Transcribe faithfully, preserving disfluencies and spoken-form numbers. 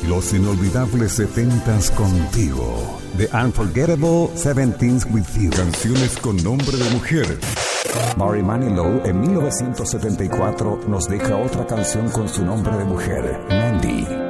Los inolvidables setentas contigo. The Unforgettable Seventeens with You. Canciones con nombre de mujer. Barry Manilow en mil novecientos setenta y cuatro nos deja otra canción con su nombre de mujer, Mandy.